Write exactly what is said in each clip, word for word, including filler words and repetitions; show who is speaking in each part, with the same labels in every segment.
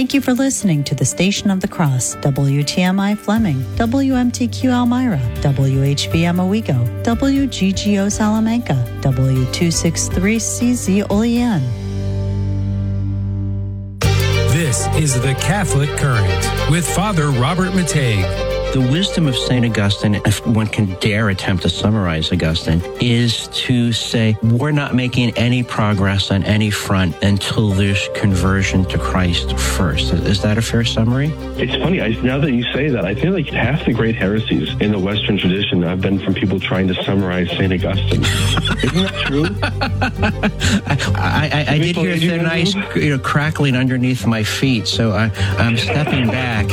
Speaker 1: Thank you for listening to the Station of the Cross, W T M I Fleming, W M T Q Elmira, W H V M Owego, W G G O Salamanca, W two sixty-three C Z Olean.
Speaker 2: This is the Catholic Current with Father Robert Matei.
Speaker 3: The wisdom of Saint Augustine, if one can dare attempt to summarize Augustine, is to say we're not making any progress on any front until there's conversion to Christ first. Is that a fair summary?
Speaker 4: It's funny, I, now that you say that, I feel like half the great heresies in the Western tradition have been from people trying to summarize Saint Augustine. Isn't that true?
Speaker 3: I, I, I did hear the nice you know, crackling underneath my feet, so I, I'm stepping back.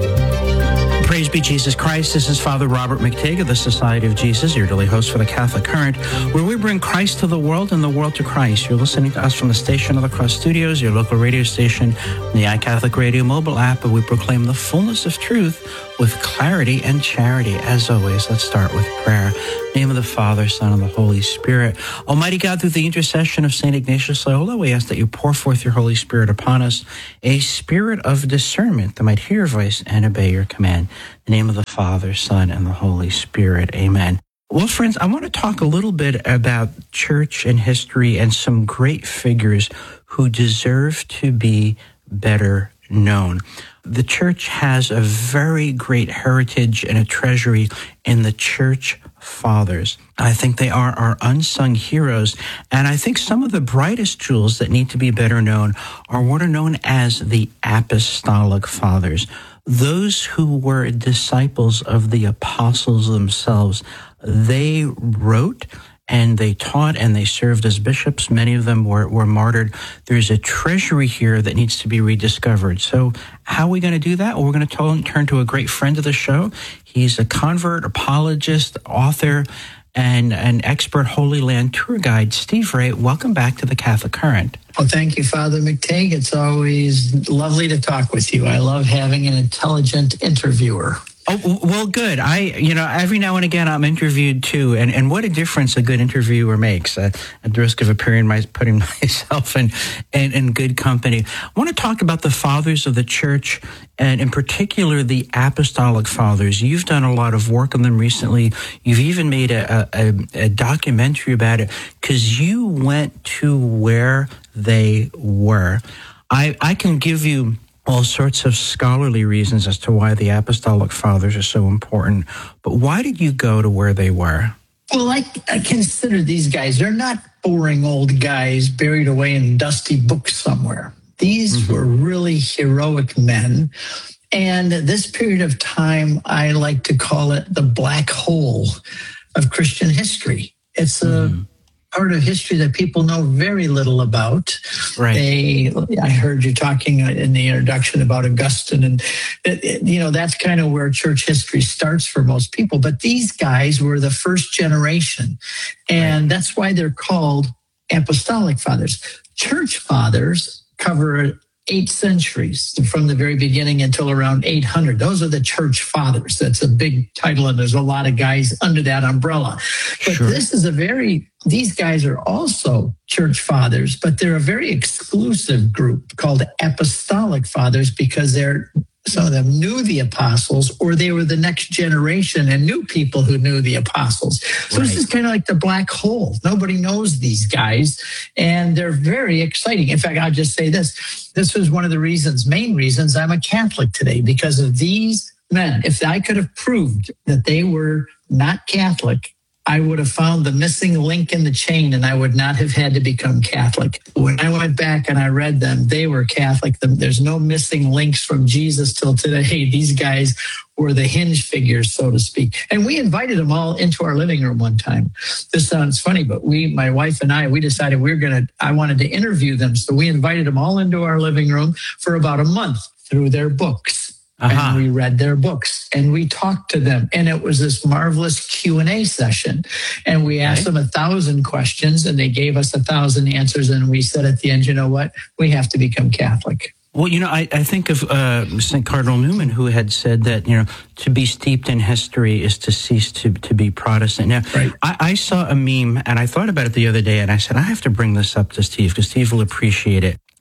Speaker 5: Praise be Jesus Christ. This is Father Robert McTeague of the Society of Jesus, your daily host for the Catholic Current, where we bring Christ to the world and the world to Christ. You're listening to us from the Station of the Cross Studios, your local radio station, the iCatholic Radio mobile app, where we proclaim the fullness of truth with clarity and charity. As always, let's start with prayer. In the name of the Father, Son, and the Holy Spirit. Almighty God, through the intercession of Saint Ignatius Loyola, we ask that you pour forth your Holy Spirit upon us, a spirit of discernment that might hear your voice and obey your command. In the name of the Father, Son, and the Holy Spirit. Amen. Well, friends, I want to talk a little bit about church and history and some great figures who deserve to be better known. The church has a very great heritage and a treasury in the church fathers. I think they are our unsung heroes, and I think some of the brightest jewels that need to be better known are what are known as the apostolic fathers, those who were disciples of the apostles themselves. They wrote and they taught and they served as bishops. Many of them were, were martyred. There's a treasury here that needs to be rediscovered. So how are we going to do that? Well, we're going to turn to a great friend of the show. He's a convert, apologist, author, and an expert Holy Land tour guide. Steve Ray, welcome back to the Catholic Current.
Speaker 6: Well, thank you, Father McTeague. It's always lovely to talk with you. I love having an intelligent interviewer.
Speaker 5: Oh, well, good. I, you know, every now and again I'm interviewed too, and, and what a difference a good interviewer makes. Uh, at the risk of appearing, my, putting myself in, in in good company, I want to talk about the fathers of the church, and in particular the apostolic fathers. You've done a lot of work on them recently. You've even made a a, a documentary about it because you went to where they were. I I can give you all sorts of scholarly reasons as to why the apostolic fathers are so important. But why did you go to where they were?
Speaker 6: Well, I, I consider these guys, they're not boring old guys buried away in dusty books somewhere. These mm-hmm. were really heroic men. And this period of time, I like to call it the black hole of Christian history. It's a mm-hmm. part of history that people know very little about.
Speaker 5: Right.
Speaker 6: They, I heard you talking in the introduction about Augustine, and it, it, you know that's kind of where church history starts for most people. But these guys were the first generation, and right. that's why they're called apostolic fathers. Church fathers cover eight centuries from the very beginning until around eight hundred. Those are the church fathers. That's a big title, and there's a lot of guys under that umbrella. But sure. this is a very, these guys are also church fathers, but they're a very exclusive group called apostolic fathers because they're, some of them knew the apostles, or they were the next generation and knew people who knew the apostles. So right. this is kind of like the black hole. Nobody knows these guys, and they're very exciting. In fact, I'll just say this. This was one of the reasons, main reasons I'm a Catholic today, because of these men. If I could have proved that they were not Catholic, I would have found the missing link in the chain, and I would not have had to become Catholic. When I went back and I read them, they were Catholic. There's no missing links from Jesus till today. These guys were the hinge figures, so to speak. And we invited them all into our living room one time. This sounds funny, but we, my wife and I, we decided we were going to, I wanted to interview them. So we invited them all into our living room for about a month through their books. Uh-huh. And we read their books and we talked to them. And it was this marvelous Q and A session. And we asked right. them a thousand questions and they gave us a thousand answers. And we said at the end, you know what? We have to become Catholic.
Speaker 5: Well, you know, I, I think of uh, Saint Cardinal Newman, who had said that, you know, to be steeped in history is to cease to, to be Protestant. Now,
Speaker 6: right.
Speaker 5: I, I saw a meme and I thought about it the other day and I said, I have to bring this up to Steve because Steve will appreciate it.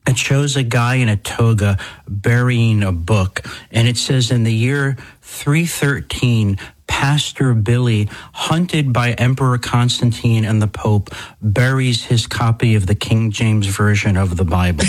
Speaker 5: it shows a guy in a toga burying a book. And it says in the year three thirteen, Pastor Billy, hunted by Emperor Constantine and the Pope, buries his copy of the King James Version of the Bible.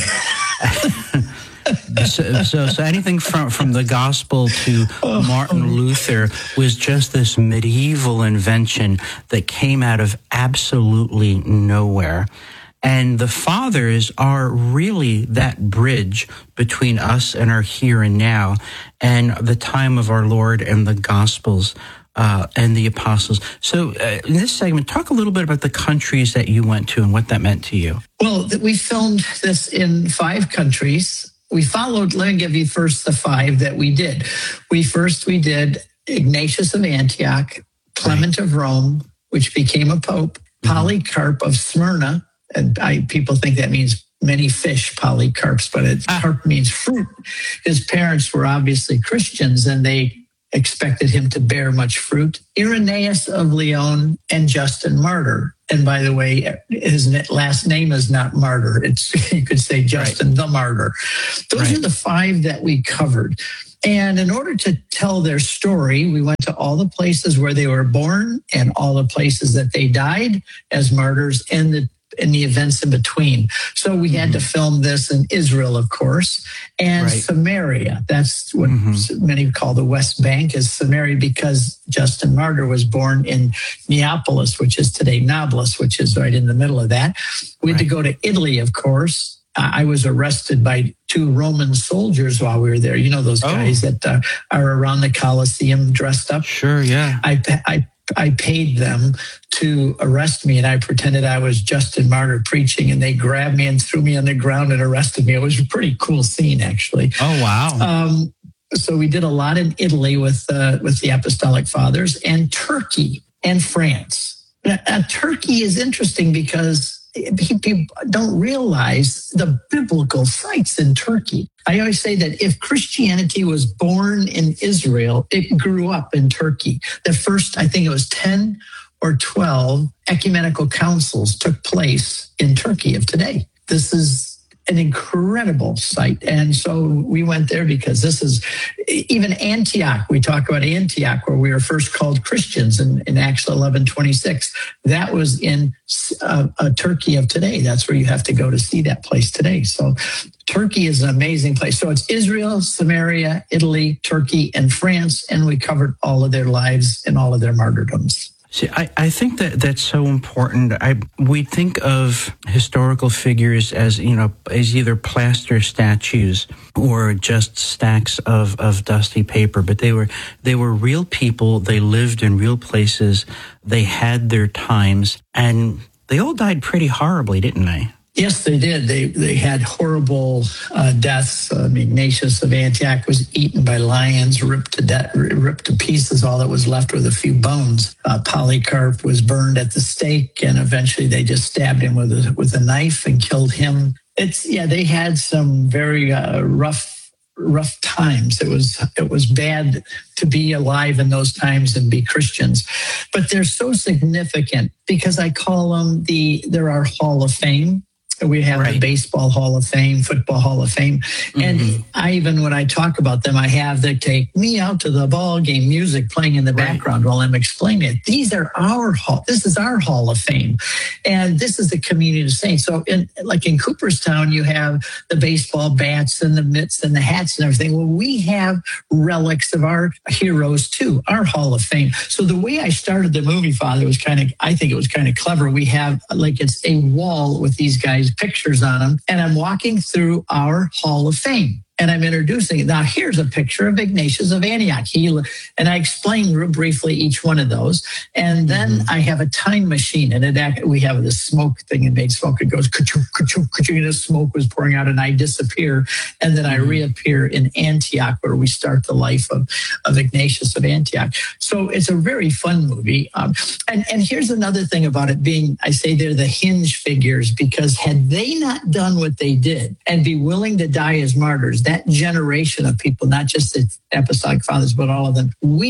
Speaker 5: so, so, so anything from, from the gospel to Martin Luther was just this medieval invention that came out of absolutely nowhere. And the fathers are really that bridge between us and our here and now and the time of our Lord and the Gospels uh, and the apostles. So uh, in this segment, talk a little bit about the countries that you went to and what that meant to you.
Speaker 6: Well, we filmed this in five countries. We followed, let me give you first the five that we did. We first, we did Ignatius of Antioch, Clement right. of Rome, which became a pope, mm-hmm. Polycarp of Smyrna, and I, people think that means many fish, polycarps, but it, ah. carp means fruit. His parents were obviously Christians, and they expected him to bear much fruit. Irenaeus of Lyon and Justin Martyr. And by the way, his last name is not Martyr. It's, you could say Justin right. the Martyr. Those right. are the five that we covered. And in order to tell their story, we went to all the places where they were born and all the places that they died as martyrs and the in the events in between. So we had mm-hmm. to film this in Israel, of course, and right. Samaria. That's what mm-hmm. many call the West Bank is Samaria, because Justin Martyr was born in Neapolis, which is today Nablus, which is right in the middle of that. We had right. to go to Italy, of course. Uh, I was arrested by two Roman soldiers while we were there. You know, those oh. guys that uh, are around the Colosseum dressed up?
Speaker 5: Sure, yeah.
Speaker 6: I, I I paid them to arrest me, and I pretended I was Justin Martyr preaching, and they grabbed me and threw me on the ground and arrested me. It was a pretty cool scene, actually.
Speaker 5: Oh, wow.
Speaker 6: Um, so we did a lot in Italy with uh, with the Apostolic Fathers, and Turkey and France. Now, uh, Turkey is interesting because people don't realize the biblical sites in Turkey. I always say that if Christianity was born in Israel, it grew up in Turkey. The first, I think it was ten or twelve ecumenical councils took place in Turkey of today. This is an incredible site. And so we went there because this is even Antioch. We talk about Antioch, where we were first called Christians in, in Acts eleven twenty-six. That was in uh, uh, Turkey of today. That's where you have to go to see that place today. So Turkey is an amazing place. So it's Israel, Samaria, Italy, Turkey, and France. And we covered all of their lives and all of their martyrdoms.
Speaker 5: See, I, I think that that's so important. I we think of historical figures as, you know, as either plaster statues or just stacks of, of dusty paper, but they were they were real people. They lived in real places. They had their times, and they all died pretty horribly, didn't they?
Speaker 6: Yes, they did. They they had horrible uh, deaths. Um, Ignatius of Antioch was eaten by lions, ripped to death, ripped to pieces. All that was left with a few bones. Uh, Polycarp was burned at the stake, and eventually they just stabbed him with a with a knife and killed him. It's yeah, they had some very uh, rough rough times. It was it was bad to be alive in those times and be Christians, but they're so significant because I call them the they're our Hall of Fame. We have right. the Baseball Hall of Fame, Football Hall of Fame. Mm-hmm. And I even, when I talk about them, I have the take me out to the ball game music playing in the right. background while I'm explaining it. These are our hall. This is our Hall of Fame. And this is the community of saints. So in, like in Cooperstown, you have the baseball bats and the mitts and the hats and everything. Well, we have relics of our heroes too, our Hall of Fame. So the way I started the movie, Father, was kind of, I think it was kind of clever. We have like it's a wall with these guys' pictures on them, and I'm walking through our Hall of Fame. And I'm introducing it. Now, here's a picture of Ignatius of Antioch. He, and I explain real briefly each one of those. And then mm-hmm. I have a time machine. And it, we have this smoke thing and made smoke. It goes, ka-choo, ka-choo, ka-choo, and the smoke was pouring out, and I disappear. And then mm-hmm. I reappear in Antioch, where we start the life of, of Ignatius of Antioch. So it's a very fun movie. Um, and, and here's another thing about it being, I say they're the hinge figures, because had they not done what they did and be willing to die as martyrs, that generation of people, not just the Apostolic Fathers, but all of them, we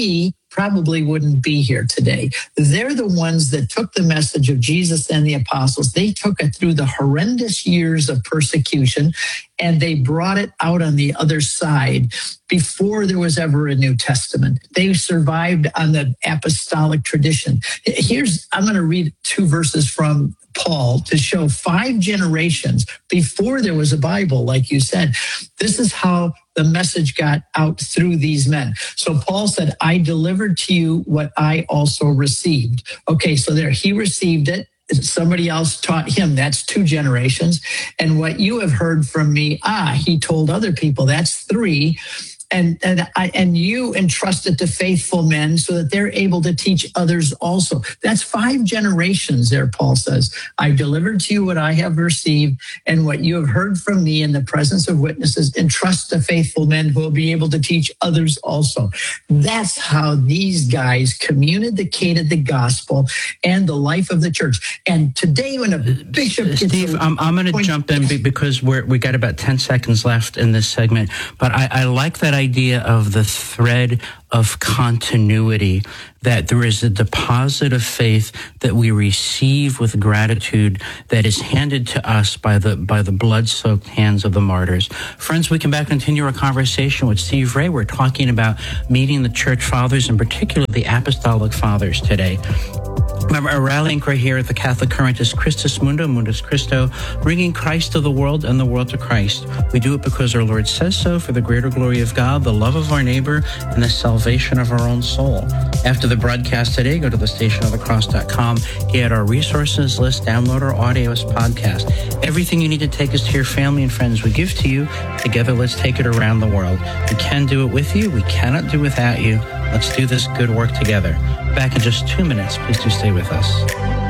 Speaker 6: probably wouldn't be here today. They're the ones that took the message of Jesus and the apostles. They took it through the horrendous years of persecution, and they brought it out on the other side before there was ever a New Testament. They survived on the apostolic tradition. Here's, I'm going to read two verses from Paul to show five generations before there was a Bible, like you said. This is how the message got out through these men. So Paul said, I delivered to you what I also received. Okay, so there, he received it. Somebody else taught him. That's two generations. And what you have heard from me, ah, he told other people. That's three. And and I and you entrusted to faithful men so that they're able to teach others also. That's five generations there, Paul says. I delivered to you what I have received, and what you have heard from me in the presence of witnesses, entrust to faithful men who will be able to teach others also. That's how these guys communicated the gospel and the life of the church. And today when a bishop gets
Speaker 5: Steve, I'm, I'm going to jump in because we're, we got about ten seconds left in this segment, but I, I like that idea of the thread of continuity, that there is a deposit of faith that we receive with gratitude that is handed to us by the by the blood-soaked hands of the martyrs. Friends, we can back continue our conversation with Steve Ray. We're talking about meeting the church fathers, in particular the apostolic fathers today. Remember, our rallying cry here at the Catholic Current is Christus Mundo, Mundus Christo, bringing Christ to the world and the world to Christ. We do it because our Lord says so, for the greater glory of God, the love of our neighbor, and the salvation of our own soul. After the broadcast today, go to the station of the cross dot com, get our resources list, download our audio as podcast. Everything you need to take us to your family and friends we give to you. Together, let's take it around the world. We can do it with you. We cannot do without you. Let's do this good work together. Back in just two minutes. Please do stay with us.